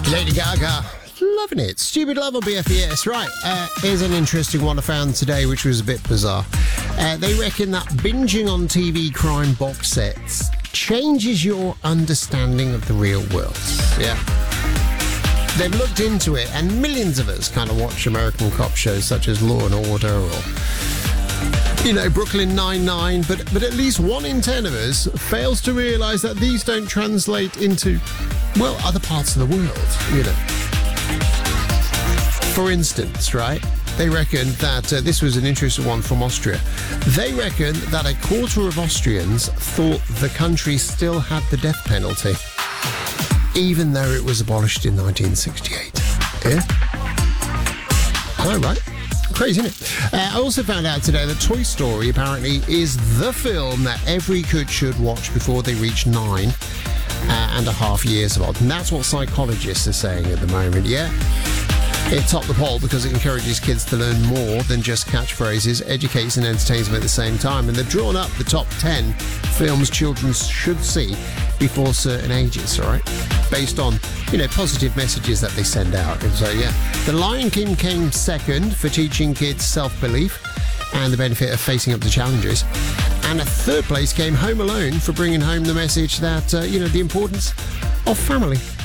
Lady Gaga, loving it. Stupid Love on BFES. Right, here's an interesting one I found today, which was a bit bizarre. They reckon that binging on TV crime box sets changes your understanding of the real world. Yeah. They've looked into it, and millions of us kind of watch American cop shows such as Law and Order or, Brooklyn Nine-Nine, but at least 1 in 10 of us fails to realise that these don't translate into, other parts of the world, For instance, right, they reckon that, this was an interesting one from Austria, they reckon that a quarter of Austrians thought the country still had the death penalty, even though it was abolished in 1968. Yeah? All right. Crazy, isn't it? I also found out today that Toy Story apparently is the film that every kid should watch before they reach 9.5 years of age. And that's what psychologists are saying at the moment, yeah? It topped the poll because it encourages kids to learn more than just catchphrases, educates and entertains them at the same time. And they've drawn up the top 10 films children should see before certain ages, all right? Based on, positive messages that they send out. And so, yeah, The Lion King came second for teaching kids self-belief and the benefit of facing up to challenges. And a third place came Home Alone for bringing home the message that, the importance of family.